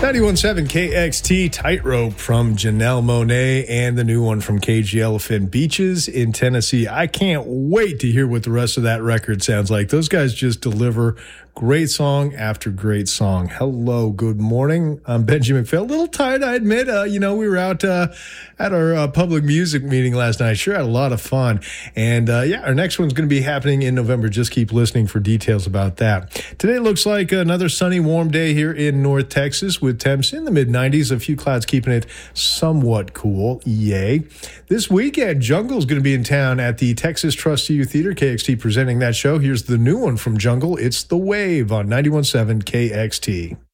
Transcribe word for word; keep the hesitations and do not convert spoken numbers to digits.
ninety-one point seven K X T, Tightrope from Janelle Monáe, and the new one from Cage the Elephant, Beaches in Tennessee. I can't wait to hear what the rest of that record sounds like. Those guys just deliver great song after great song. Hello, good morning. I'm Benji McPhail. A little tired, I admit. Uh, you know, we were out uh, at our uh, public music meeting last night. Sure had a lot of fun. And uh, yeah, our next one's going to be happening in November. Just keep listening for details about that. Today looks like another sunny, warm day here in North Texas with temps in the mid nineties. A few clouds keeping it somewhat cool. Yay. This weekend, Jungle's going to be in town at the Texas Trust U Theater. K X T presenting that show. Here's the new one from Jungle. It's The Wave on ninety-one point seven K X T.